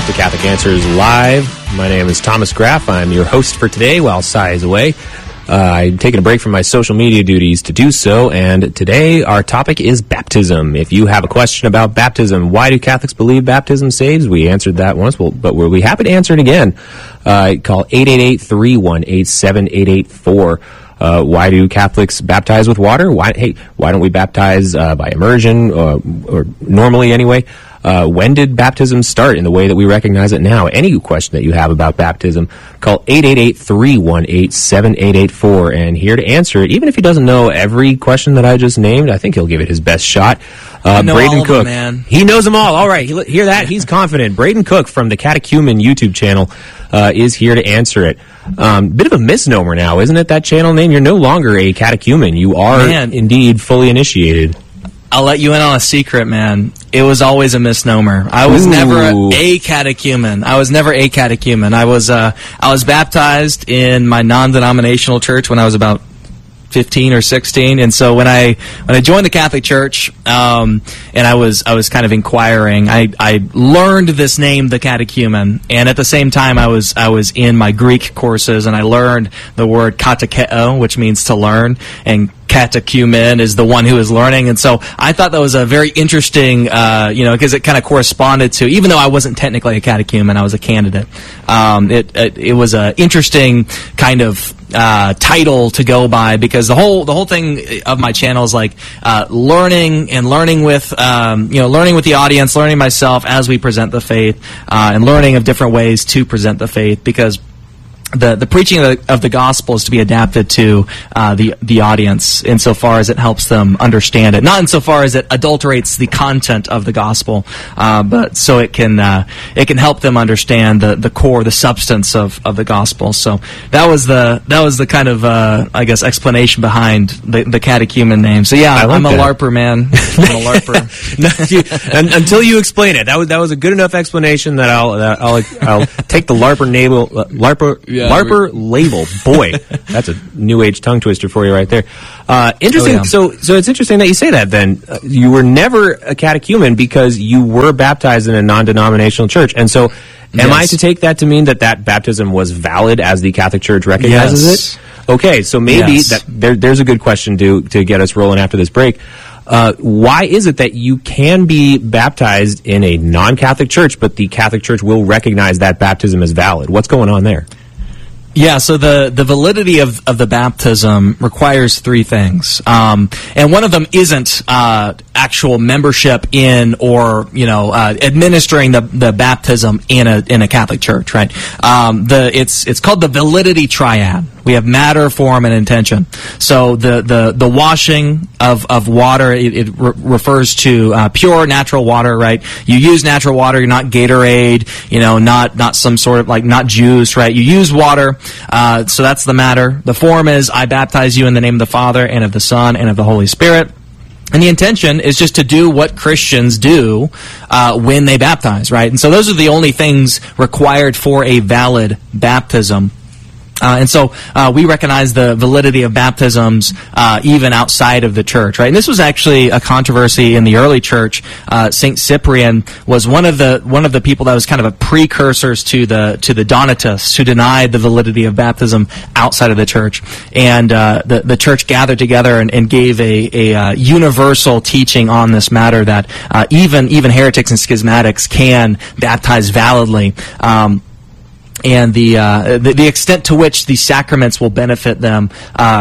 to Catholic Answers Live. My name is Thomas Graff. I'm your host for today while Cy is away. I'm taking a break from my social media duties to do so, and today our topic is baptism. If you have a question about baptism, why do Catholics believe baptism saves? We answered that once, but we'll be happy to answer it again. Call 888-318-7884. Why do Catholics baptize with water? Why don't we baptize by immersion, or normally anyway? When did baptism start in the way that we recognize it now? Any question that you have about baptism, call 888-318-7884, and here to answer it, even if he doesn't know every question that I just named, I think he'll give it his best shot. Braden Cook, man. He knows them all. All right, hear that? He's confident. Braden Cook from the Catechumen YouTube channel is here to answer it. Bit of a misnomer now, isn't it, that channel name? You're no longer a catechumen. You are indeed fully initiated. I'll let you in on a secret, man. It was always a misnomer. I was never a catechumen. I was baptized in my non-denominational church when I was about 15 or 16, and so when I joined the Catholic Church, and I was kind of inquiring, I learned this name, the catechumen, and at the same time I was in my Greek courses, and I learned the word katecheo, which means to learn, and catechumen is the one who is learning, and so I thought that was a very interesting, because it kind of corresponded to, even though I wasn't technically a catechumen, I was a candidate. It was an interesting kind of title to go by, because the whole thing of my channel is like learning with the audience, learning myself as we present the faith, and learning of different ways to present the faith, because the preaching of the gospel is to be adapted to the audience insofar as it helps them understand it, not insofar as it adulterates the content of the gospel, but so it can help them understand the core, the substance of the gospel. So that was the kind of I guess explanation behind the catechumen name. So yeah, I'm a LARPer, man. I'm a LARPer. Until you explain it, that was a good enough explanation that I'll take the LARPer label. LARPer label. Boy, that's a new age tongue twister for you right there. Interesting. So it's interesting that you say that then. You were never a catechumen because you were baptized in a non-denominational church. And so am I to take that to mean that baptism was valid as the Catholic Church recognizes it? Okay, so maybe there's a good question to get us rolling after this break. Why is it that you can be baptized in a non-Catholic church, but the Catholic Church will recognize that baptism as valid? What's going on there? Yeah, so the validity of the baptism requires three things, and one of them isn't actual membership in or administering the baptism in a Catholic church, right? It's called the validity triad. We have matter, form, and intention. So the washing of water, it refers to pure natural water, right? You use natural water. You're not Gatorade, not some sort of not juice, right? You use water. So that's the matter. The form is, I baptize you in the name of the Father and of the Son and of the Holy Spirit. And the intention is just to do what Christians do when they baptize, right? And so those are the only things required for a valid baptism. And so we recognize the validity of baptisms even outside of the church, right? And this was actually a controversy in the early church. Saint Cyprian was one of the people that was kind of a precursors to the Donatists who denied the validity of baptism outside of the church. And the church gathered together and gave a universal teaching on this matter that even heretics and schismatics can baptize validly. And the extent to which the sacraments will benefit them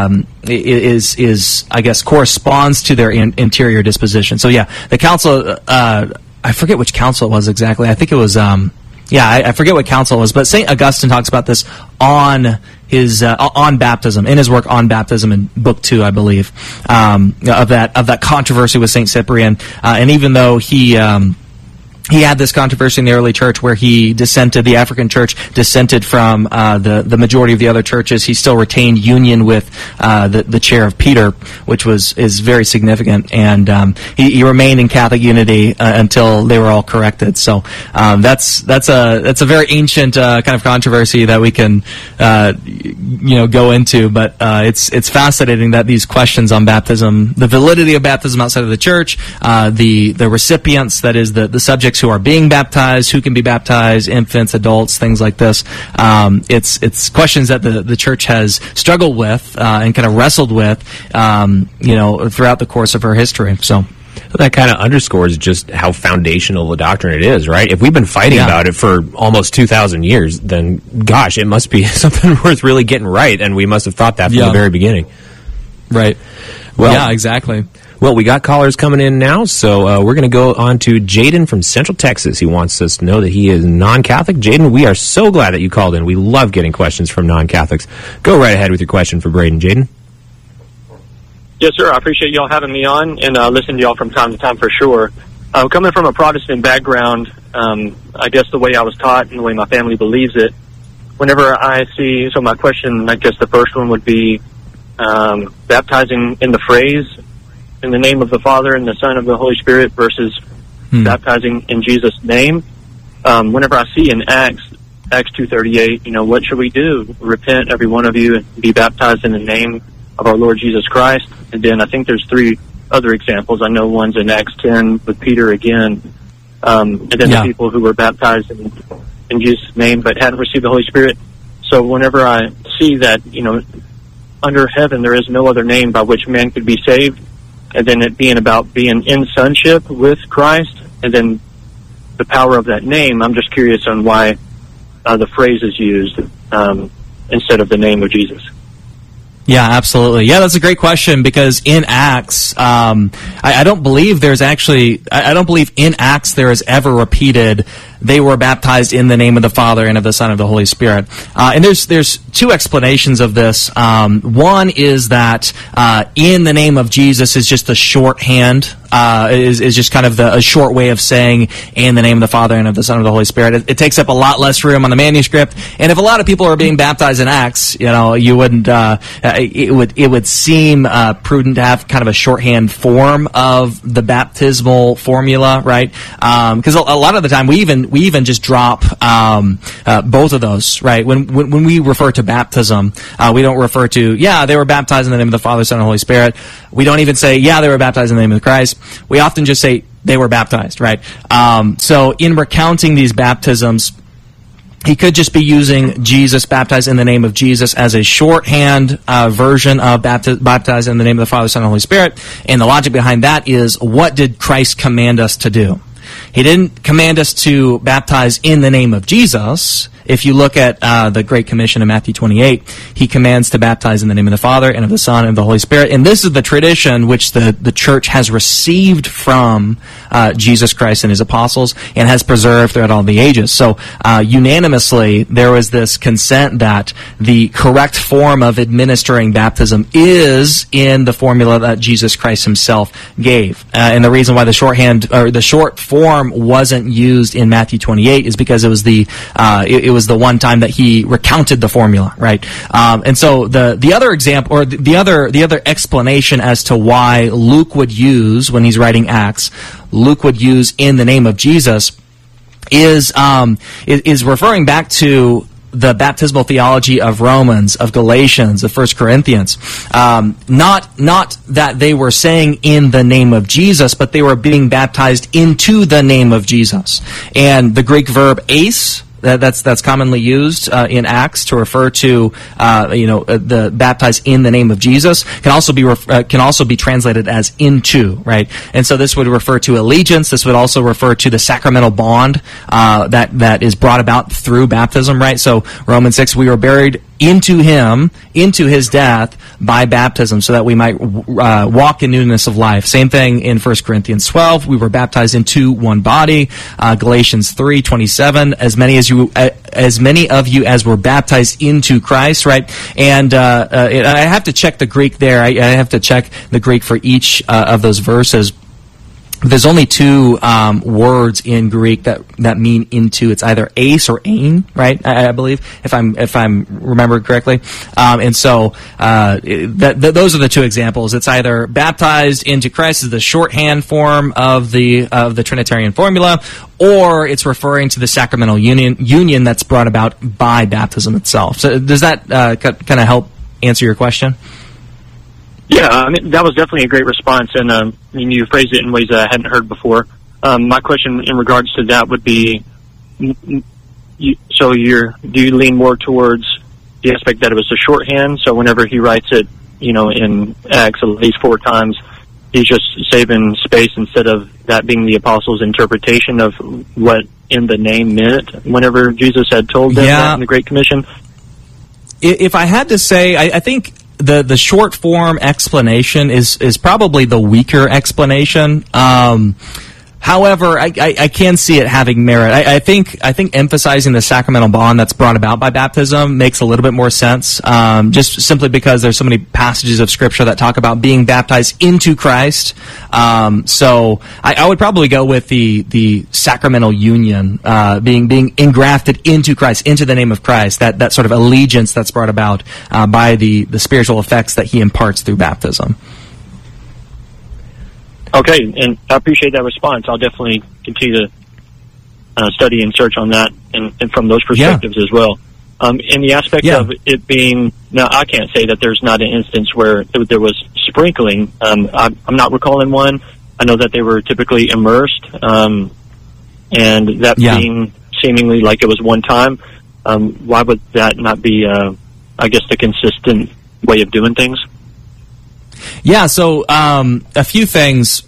is I guess corresponds to their interior disposition. So yeah, the council, I forget which council it was exactly. I think it was I forget what council it was, but St. Augustine talks about this on his on baptism, in his work on baptism in Book 2, I believe, of that controversy with St. Cyprian, and even though he had this controversy in the early church where the African church dissented from the majority of the other churches. He still retained union with the chair of Peter, which is very significant, and he remained in Catholic unity until they were all corrected. So that's a very ancient kind of controversy that we can go into, but it's fascinating that these questions on baptism, the validity of baptism outside of the church, the recipients, that is the subjects folks who are being baptized, who can be baptized, infants, adults, things like this. It's questions that the church has struggled with and kind of wrestled with, throughout the course of her history. So that kind of underscores just how foundational the doctrine it is, right? If we've been fighting about it for almost 2,000 years, then gosh, it must be something worth really getting right, and we must have thought that from the very beginning. Right. Well, yeah, exactly. Well, we got callers coming in now, so we're going to go on to Jaden from Central Texas. He wants us to know that he is non-Catholic. Jaden, we are so glad that you called in. We love getting questions from non-Catholics. Go right ahead with your question for Braden. Jaden? Yes, sir. I appreciate y'all having me on, and listen to y'all from time to time for sure. Coming from a Protestant background, I guess the way I was taught and the way my family believes it, whenever I see, so my question, I guess the first one would be baptizing in the phrase, in the name of the Father and the Son and the Holy Spirit versus baptizing in Jesus' name. Whenever I see in Acts 2:38, what should we do? Repent, every one of you, and be baptized in the name of our Lord Jesus Christ. And then I think there's 3 other examples. I know one's in Acts 10 with Peter again. And then the people who were baptized in Jesus' name but hadn't received the Holy Spirit. So whenever I see that, under heaven there is no other name by which man could be saved, and then it being about being in sonship with Christ, and then the power of that name, I'm just curious on why the phrase is used instead of the name of Jesus. Yeah, absolutely. Yeah, that's a great question, because in Acts, I don't believe in Acts there is ever repeated, they were baptized in the name of the Father and of the Son and of the Holy Spirit. And there's 2 explanations of this. One is that in the name of Jesus is just a shorthand, is just kind of a short way of saying in the name of the Father and of the Son and of the Holy Spirit. It takes up a lot less room on the manuscript. And if a lot of people are being baptized in Acts, you wouldn't. It would seem prudent to have kind of a shorthand form of the baptismal formula, right? Because a lot of the time we even just drop both of those, right? When we refer to baptism, we don't refer to they were baptized in the name of the Father, Son, and Holy Spirit. We don't even say they were baptized in the name of Christ. We often just say they were baptized, right? So in recounting these baptisms, he could just be using Jesus, baptized in the name of Jesus, as a shorthand version of baptized in the name of the Father, Son, and Holy Spirit. And the logic behind that is, what did Christ command us to do? He didn't command us to baptize in the name of Jesus. If you look at the Great Commission in Matthew 28, he commands to baptize in the name of the Father and of the Son and of the Holy Spirit. And this is the tradition which the church has received from Jesus Christ and his apostles and has preserved throughout all the ages. So unanimously, there was this consent that the correct form of administering baptism is in the formula that Jesus Christ himself gave. And the reason why the shorthand or the short form wasn't used in Matthew 28 is because it was it was the one time that he recounted the formula, right? And so the other example, or the other explanation as to why Luke would use, when he's writing Acts, Luke would use in the name of Jesus is referring back to the baptismal theology of Romans, of Galatians, of 1 Corinthians. Not that they were saying in the name of Jesus, but they were being baptized into the name of Jesus. And the Greek verb eis, that's commonly used in Acts to refer to the baptized in the name of Jesus, can also be translated as into, right? And so this would refer to allegiance. This would also refer to the sacramental bond that is brought about through baptism, right? So Romans 6, we were buried into him, into his death by baptism, so that we might walk in newness of life. Same thing in 1 Corinthians 12. We were baptized into one body. Galatians 3:27. As many of you as were baptized into Christ, right? And I have to check the Greek there. I have to check the Greek for each of those verses. There's only 2 words in Greek that mean into. It's either eis or ein, right? I believe, if I'm remembered correctly. And so those are the 2 examples. It's either baptized into Christ is the shorthand form of the Trinitarian formula, or it's referring to the sacramental union that's brought about by baptism itself. So does that kind of help answer your question? Yeah, I mean, that was definitely a great response, and you phrased it in ways that I hadn't heard before. My question in regards to that would be, do you lean more towards the aspect that it was a shorthand, so whenever he writes it, in Acts at least 4 times, he's just saving space instead of that being the apostles' interpretation of what in the name meant whenever Jesus had told them that in the Great Commission? If I had to say, I think the short form explanation is probably the weaker explanation. However, I can see it having merit. I think emphasizing the sacramental bond that's brought about by baptism makes a little bit more sense, just simply because there's so many passages of Scripture that talk about being baptized into Christ. So I would probably go with the sacramental union, being engrafted into Christ, into the name of Christ, that sort of allegiance that's brought about by the spiritual effects that he imparts through baptism. Okay, and I appreciate that response. I'll definitely continue to study and search on that and from those perspectives as well. In the aspect of it being, now I can't say that there's not an instance where there was sprinkling. I'm not recalling one. I know that they were typically immersed, and that being seemingly like it was one time. Why would that not be, I guess, the consistent way of doing things? Yeah, so a few things.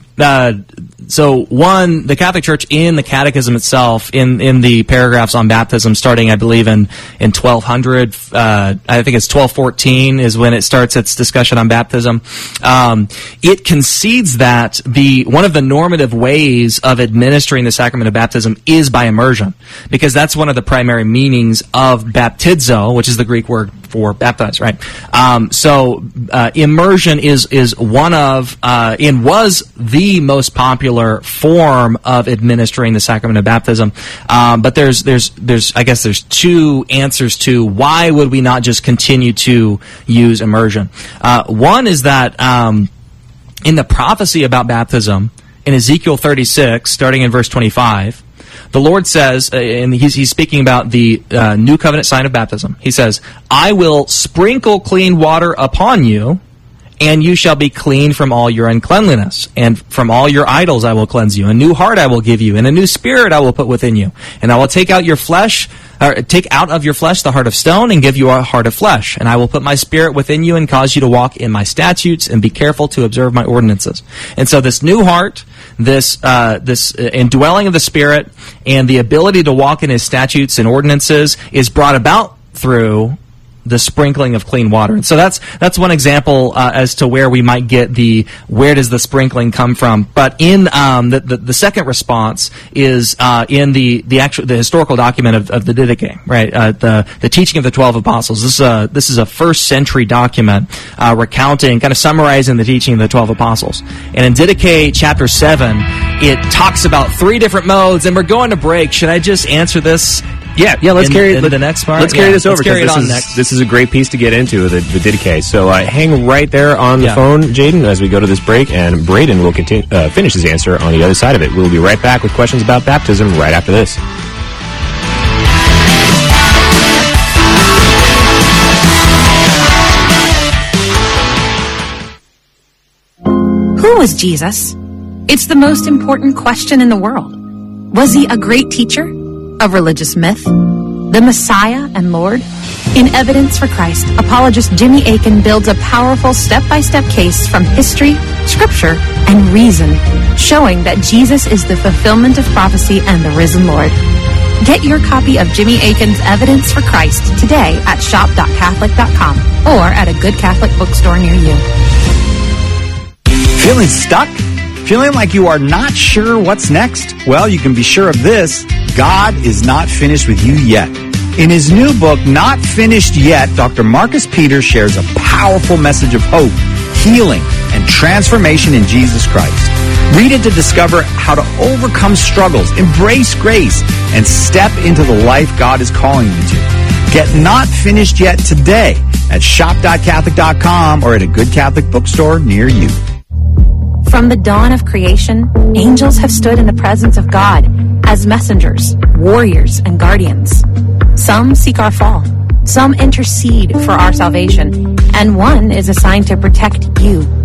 So one, the Catholic Church in the Catechism itself, in the paragraphs on baptism, starting I believe in 1200, I think it's 1214 is when it starts its discussion on baptism. It concedes that one of the normative ways of administering the sacrament of baptism is by immersion, because that's one of the primary meanings of baptizo, which is the Greek word for baptize, right? So immersion is one of was the most popular form of administering the sacrament of baptism. But there's I guess there's 2 answers to why would we not just continue to use immersion. One is that in the prophecy about baptism in Ezekiel 36, starting in verse 25. The Lord says, and he's speaking about the new covenant sign of baptism. He says, I will sprinkle clean water upon you, and you shall be clean from all your uncleanliness. And from all your idols I will cleanse you. A new heart I will give you, and a new spirit I will put within you. And I will take out of your flesh the heart of stone, and give you a heart of flesh. And I will put my spirit within you, and cause you to walk in my statutes, and be careful to observe my ordinances. And so this new heart, this indwelling of the Spirit, and the ability to walk in his statutes and ordinances is brought about through the sprinkling of clean water. And so that's one example as to where we might get where does the sprinkling come from. But in the second response is in the historical document of the Didache, right? The teaching of the 12 apostles. This is a first century document recounting, kind of summarizing the teaching of the 12 apostles. And in Didache chapter 7, it talks about 3 different modes. And we're going to break. Should I just answer this? Yeah. Let's carry the next part. Let's carry this over. Let's carry it on next. This is a great piece to get into, the Didache. So hang right there on the phone, Jaden, as we go to this break, and Braden will finish his answer on the other side of it. We'll be right back with questions about baptism right after this. Who was Jesus? It's the most important question in the world. Was he a great teacher? A religious myth? The Messiah and Lord? In Evidence for Christ, apologist Jimmy Akin builds a powerful step-by-step case from history, scripture, and reason, showing that Jesus is the fulfillment of prophecy and the risen Lord. Get your copy of Jimmy Akin's Evidence for Christ today at shop.catholic.com or at a good Catholic bookstore near you. Feeling stuck? Feeling like you are not sure what's next? Well, you can be sure of this. God is not finished with you yet. In his new book, Not Finished Yet, Dr. Marcus Peters shares a powerful message of hope, healing, and transformation in Jesus Christ. Read it to discover how to overcome struggles, embrace grace, and step into the life God is calling you to. Get Not Finished Yet today at shop.catholic.com or at a good Catholic bookstore near you. From the dawn of creation, angels have stood in the presence of God as messengers, warriors, and guardians. Some seek our fall. Some intercede for our salvation. And one is assigned to protect you.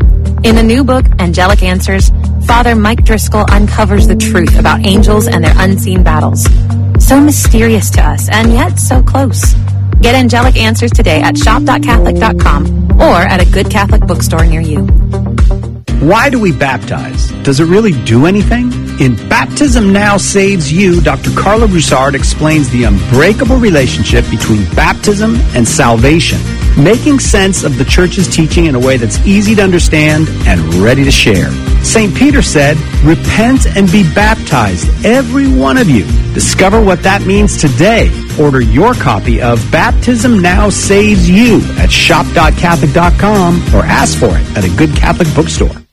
In the new book, Angelic Answers, Father Mike Driscoll uncovers the truth about angels and their unseen battles. So mysterious to us, and yet so close. Get Angelic Answers today at shop.catholic.com or at a good Catholic bookstore near you. Why do we baptize? Does it really do anything? In Baptism Now Saves You, Dr. Carla Broussard explains the unbreakable relationship between baptism and salvation, making sense of the Church's teaching in a way that's easy to understand and ready to share. St. Peter said, "Repent and be baptized, every one of you." Discover what that means today. Order your copy of Baptism Now Saves You at shop.catholic.com or ask for it at a good Catholic bookstore.